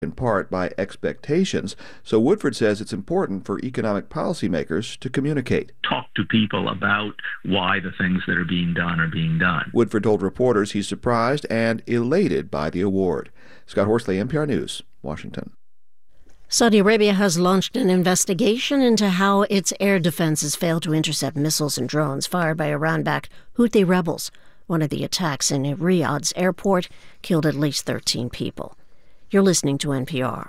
in part by expectations. So Woodford says it's important for economic policymakers to communicate. Talk to people about why the things that are being done. Woodford told reporters he's surprised and elated by the award. Scott Horsley, NPR News, Washington. Saudi Arabia has launched an investigation into how its air defenses failed to intercept missiles and drones fired by Iran-backed Houthi rebels. One of the attacks in Riyadh's airport killed at least 13 people. You're listening to NPR.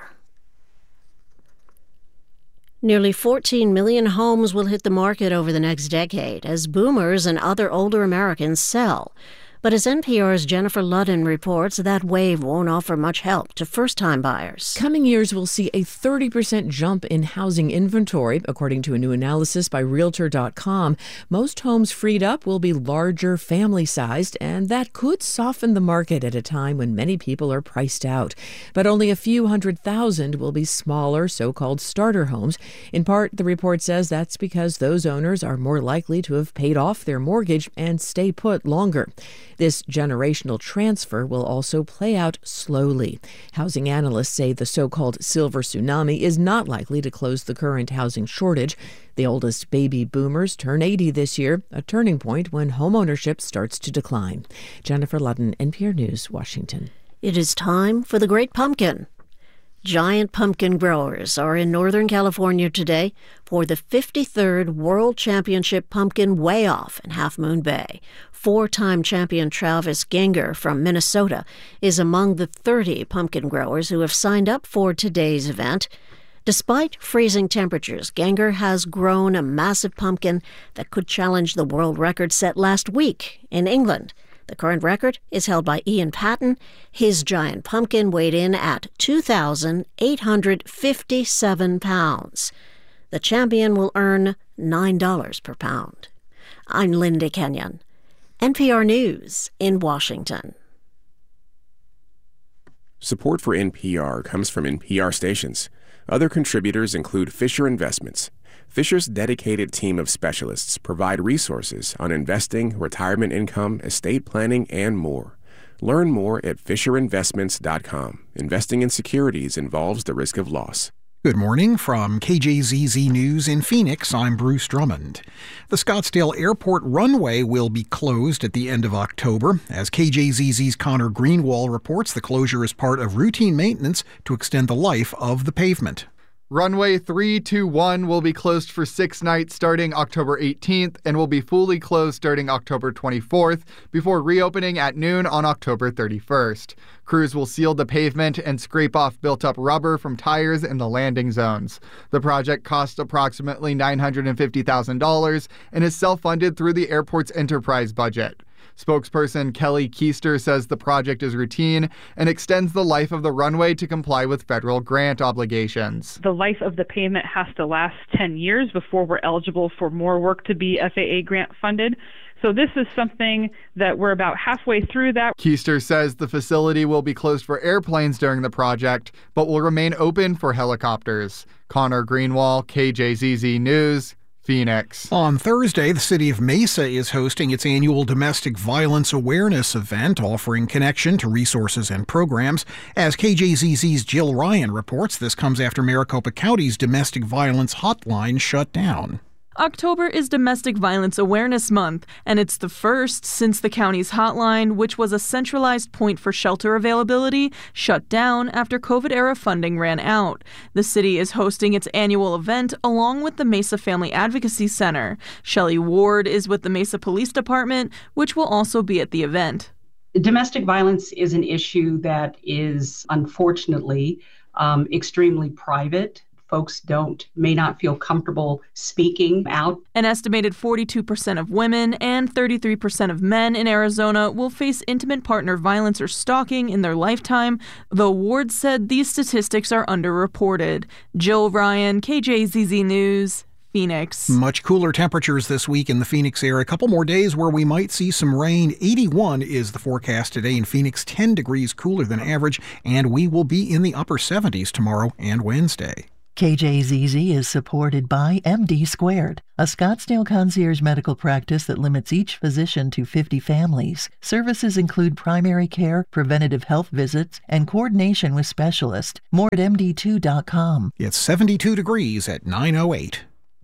Nearly 14 million homes will hit the market over the next decade as boomers and other older Americans sell. But as NPR's Jennifer Ludden reports, that wave won't offer much help to first-time buyers. Coming years will see a 30% jump in housing inventory, according to a new analysis by Realtor.com. Most homes freed up will be larger, family-sized, and that could soften the market at a time when many people are priced out. But only a few 100,000 will be smaller, so-called starter homes. In part, the report says that's because those owners are more likely to have paid off their mortgage and stay put longer. This generational transfer will also play out slowly. Housing analysts say the so-called silver tsunami is not likely to close the current housing shortage. The oldest baby boomers turn 80 this year, a turning point when homeownership starts to decline. Jennifer Ludden, NPR News, Washington. It is time for the Great Pumpkin. Giant pumpkin growers are in Northern California today for the 53rd World Championship Pumpkin Weigh-Off in Half Moon Bay. Four-time champion Travis Genger from Minnesota is among the 30 pumpkin growers who have signed up for today's event. Despite freezing temperatures, Genger has grown a massive pumpkin that could challenge the world record set last week in England. The current record is held by Ian Patton. His giant pumpkin weighed in at 2,857 pounds. The champion will earn $9 per pound. I'm Linda Kenyon, NPR News in Washington. Support for NPR comes from NPR stations. Other contributors include Fisher Investments. Fisher's dedicated team of specialists provide resources on investing, retirement income, estate planning, and more. Learn more at FisherInvestments.com. Investing in securities involves the risk of loss. Good morning from KJZZ News in Phoenix. I'm Bruce Drummond. The Scottsdale Airport runway will be closed at the end of October. As KJZZ's Connor Greenwald reports, the closure is part of routine maintenance to extend the life of the pavement. Runway 321 will be closed for 6 nights starting October 18th and will be fully closed starting October 24th before reopening at noon on October 31st. Crews will seal the pavement and scrape off built-up rubber from tires in the landing zones. The project costs approximately $950,000 and is self-funded through the airport's enterprise budget. Spokesperson Kelly Keister says the project is routine and extends the life of the runway to comply with federal grant obligations. The life of the pavement has to last 10 years before we're eligible for more work to be FAA grant funded. So this is something that we're about halfway through that. Keister says the facility will be closed for airplanes during the project, but will remain open for helicopters. Connor Greenwald, KJZZ News, Phoenix. On Thursday, the city of Mesa is hosting its annual Domestic Violence Awareness event, offering connection to resources and programs. As KJZZ's Jill Ryan reports, this comes after Maricopa County's domestic violence hotline shut down. October is Domestic Violence Awareness Month, and it's the first since the county's hotline, which was a centralized point for shelter availability, shut down after COVID-era funding ran out. The city is hosting its annual event along with the Mesa Family Advocacy Center. Shelley Ward is with the Mesa Police Department, which will also be at the event. Domestic violence is an issue that is unfortunately extremely private. Folks may not feel comfortable speaking out. An estimated 42% of women and 33% of men in Arizona will face intimate partner violence or stalking in their lifetime, though Ward said these statistics are underreported. Jill Ryan, KJZZ News, Phoenix. Much cooler temperatures this week in the Phoenix area. A couple more days where we might see some rain. 81 is the forecast today in Phoenix, 10 degrees cooler than average, and we will be in the upper 70s tomorrow and Wednesday. KJZZ is supported by MD Squared, a Scottsdale concierge medical practice that limits each physician to 50 families. Services include primary care, preventative health visits, and coordination with specialists. More at MD2.com. It's 72 degrees at 9:08.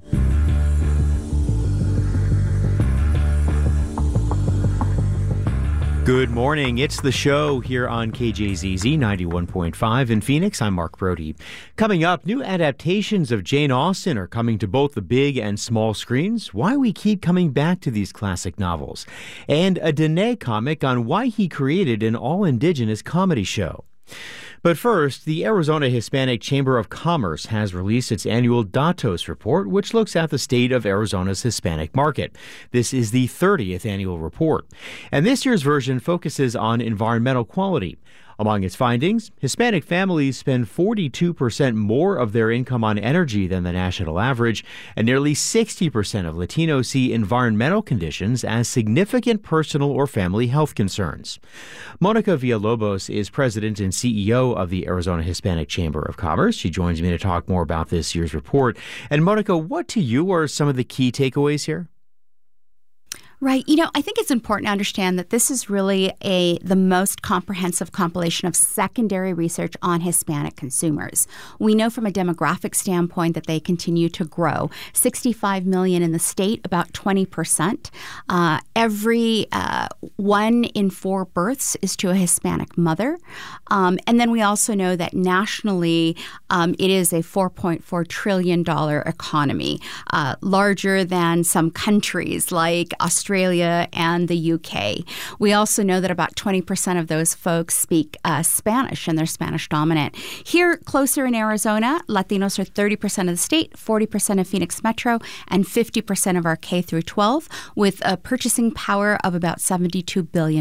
Good morning. It's The Show here on KJZZ 91.5 in Phoenix. I'm Mark Brody. Coming up, new adaptations of Jane Austen are coming to both the big and small screens. Why we keep coming back to these classic novels. And a Dene comic on why he created an all-indigenous comedy show. But first, the Arizona Hispanic Chamber of Commerce has released its annual Datos report, which looks at the state of Arizona's Hispanic market. This is the 30th annual report. And this year's version focuses on environmental quality. Among its findings, Hispanic families spend 42% more of their income on energy than the national average, and nearly 60% of Latinos see environmental conditions as significant personal or family health concerns. Monica Villalobos is president and CEO of the Arizona Hispanic Chamber of Commerce. She joins me to talk more about this year's report. And Monica, what to you are some of the key takeaways here? Right. I think it's important to understand that this is really the most comprehensive compilation of secondary research on Hispanic consumers. We know from a demographic standpoint that they continue to grow. 65 million in the state, about 20%. Every 1 in 4 births is to a Hispanic mother. And then we also know that nationally, it is a $4.4 trillion economy, larger than some countries like Australia and the UK. We also know that about 20% of those folks speak Spanish, and they're Spanish dominant. Here, closer in Arizona, Latinos are 30% of the state, 40% of Phoenix Metro, and 50% of our K through 12, with a purchasing power of about $72 billion.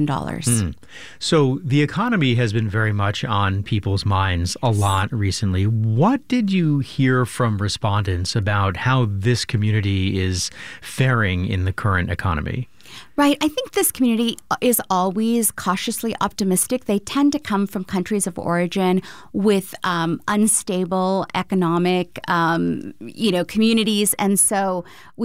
So the economy has been very much on people's minds a lot recently. What did you hear from respondents about how this community is faring in the current economy? Right. I think this community is always cautiously optimistic. They tend to come from countries of origin with unstable economic, communities, and so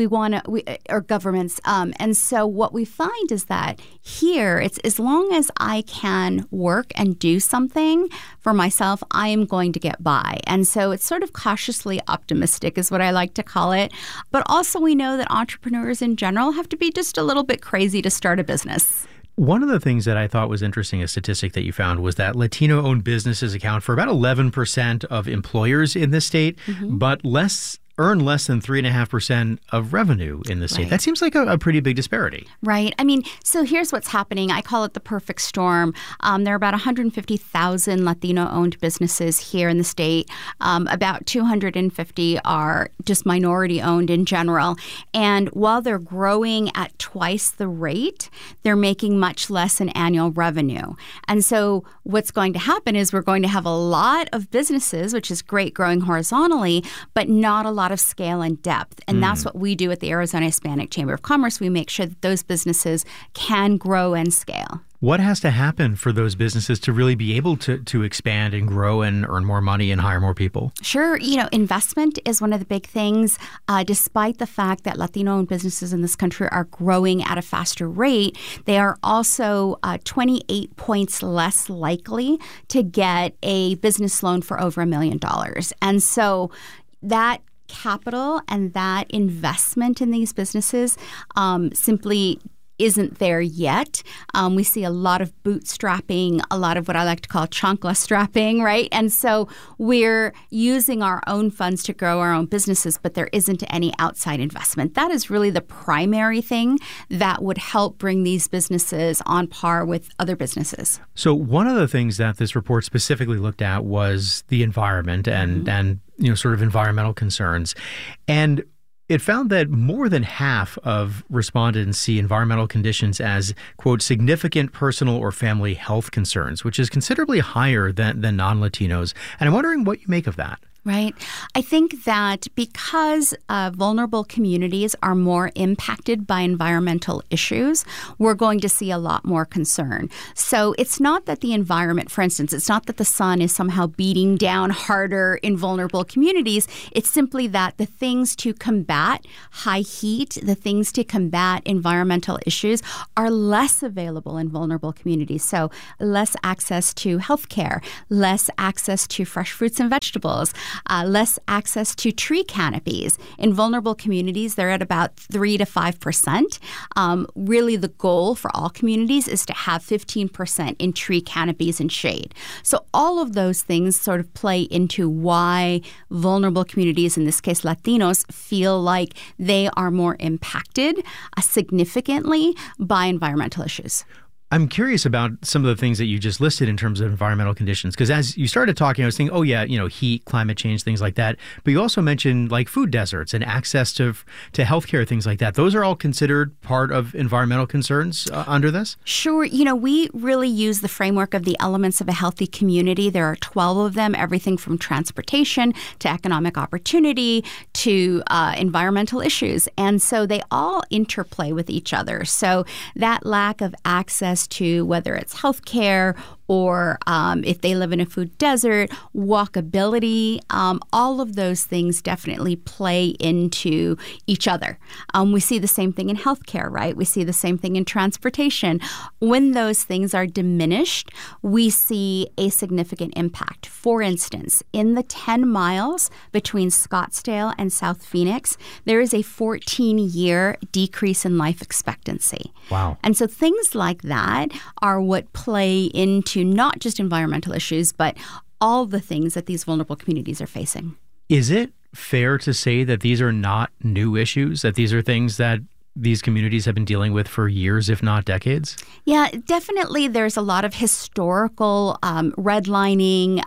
or governments. And so what we find is that here, it's as long as I can work and do something for myself, I am going to get by. And so it's sort of cautiously optimistic is what I like to call it. But also we know that entrepreneurs in general have to be just a little bit crazy to start a business. One of the things that I thought was interesting, a statistic that you found, was that Latino-owned businesses account for about 11% of employers in the state, but earn less than 3.5% of revenue in the state. Right. That seems like a pretty big disparity. Right. I mean, so here's what's happening. I call it the perfect storm. There are about 150,000 Latino-owned businesses here in the state. About 250 are just minority-owned in general. And while they're growing at twice the rate, they're making much less in annual revenue. And so what's going to happen is we're going to have a lot of businesses, which is great, growing horizontally, but not a lot of scale and depth. And that's what we do at the Arizona Hispanic Chamber of Commerce. We make sure that those businesses can grow and scale. What has to happen for those businesses to really be able to expand and grow and earn more money and hire more people? Sure. Investment is one of the big things. Despite the fact that Latino-owned businesses in this country are growing at a faster rate, they are also 28 points less likely to get a business loan for over $1 million. And so that capital and that investment in these businesses simply isn't there yet. We see a lot of bootstrapping, a lot of what I like to call chancla strapping, right? And so we're using our own funds to grow our own businesses, but there isn't any outside investment. That is really the primary thing that would help bring these businesses on par with other businesses. So one of the things that this report specifically looked at was the environment and sort of environmental concerns. And it found that more than half of respondents see environmental conditions as, quote, significant personal or family health concerns, which is considerably higher than non-Latinos. And I'm wondering what you make of that. Right. I think that because vulnerable communities are more impacted by environmental issues, we're going to see a lot more concern. So it's not that the environment, for instance, it's not that the sun is somehow beating down harder in vulnerable communities. It's simply that the things to combat high heat, the things to combat environmental issues are less available in vulnerable communities. So less access to healthcare, less access to fresh fruits and vegetables, less access to tree canopies. In vulnerable communities, they're at about 3 to 5%. Really, the goal for all communities is to have 15% in tree canopies and shade. So all of those things sort of play into why vulnerable communities, in this case Latinos, feel like they are more impacted significantly by environmental issues. I'm curious about some of the things that you just listed in terms of environmental conditions, because as you started talking, I was thinking, oh yeah, heat, climate change, things like that. But you also mentioned like food deserts and access to healthcare, things like that. Those are all considered part of environmental concerns under this? Sure. We really use the framework of the elements of a healthy community. There are 12 of them, everything from transportation to economic opportunity to environmental issues. And so they all interplay with each other. So that lack of access to whether it's healthcare or if they live in a food desert, walkability, all of those things definitely play into each other. We see the same thing in healthcare, right? We see the same thing in transportation. When those things are diminished, we see a significant impact. For instance, in the 10 miles between Scottsdale and South Phoenix, there is a 14-year decrease in life expectancy. Wow. And so things like that are what play into not just environmental issues, but all the things that these vulnerable communities are facing. Is it fair to say that these are not new issues, that these are things that these communities have been dealing with for years, if not decades? Yeah, definitely. There's a lot of historical redlining.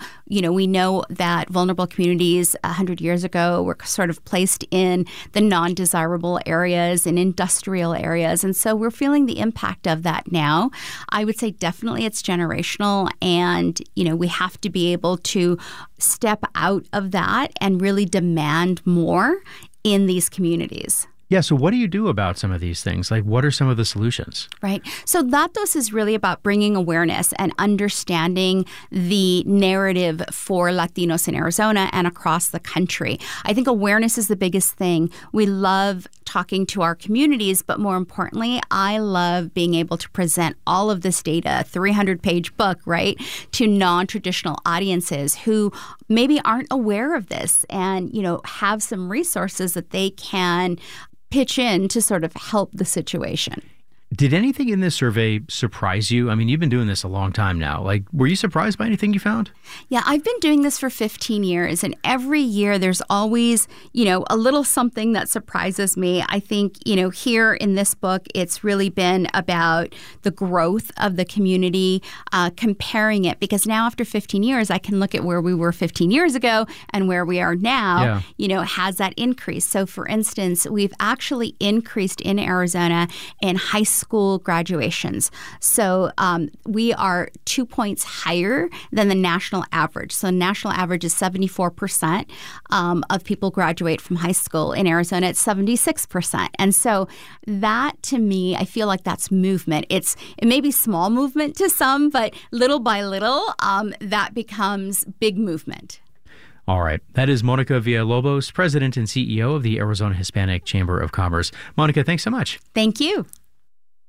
We know that vulnerable communities 100 years ago were sort of placed in the non-desirable areas and industrial areas. And so we're feeling the impact of that now. I would say definitely it's generational. And, we have to be able to step out of that and really demand more in these communities. Yeah, so what do you do about some of these things? Like, what are some of the solutions? Right. So Datos is really about bringing awareness and understanding the narrative for Latinos in Arizona and across the country. I think awareness is the biggest thing. We love talking to our communities, but more importantly, I love being able to present all of this data, 300-page book, right, to non-traditional audiences who maybe aren't aware of this and, have some resources that they can pitch in to sort of help the situation. Did anything in this survey surprise you? I mean, you've been doing this a long time now. Like, were you surprised by anything you found? Yeah, I've been doing this for 15 years, and every year there's always, a little something that surprises me. I think, here in this book, it's really been about the growth of the community, comparing it, because now after 15 years, I can look at where we were 15 years ago and where we are now, has that increased. So, for instance, we've actually increased in Arizona in high school graduations. So we are 2 points higher than the national average. So national average is 74% of people graduate from high school. In Arizona, it's 76%. And so that, to me, I feel like that's movement. It may be small movement to some, but little by little, that becomes big movement. All right. That is Monica Villalobos, President and CEO of the Arizona Hispanic Chamber of Commerce. Monica, thanks so much. Thank you.